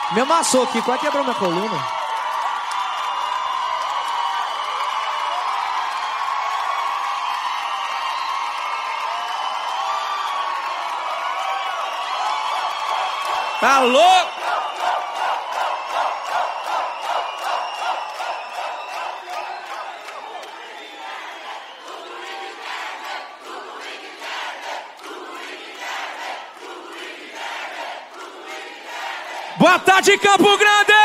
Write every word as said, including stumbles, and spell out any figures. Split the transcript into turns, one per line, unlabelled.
Me amassou aqui, quase quebrou minha coluna. Alô? Boa tarde, Campo Grande!